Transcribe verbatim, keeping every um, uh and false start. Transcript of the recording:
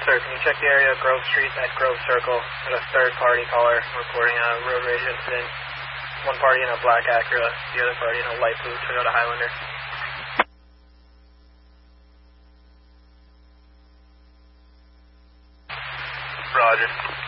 sir, can you check the area of Grove Street at Grove Circle? Got a third party caller reporting a road rage incident. One party in a black Acura, the other party in a light blue Toyota Highlander. Roger.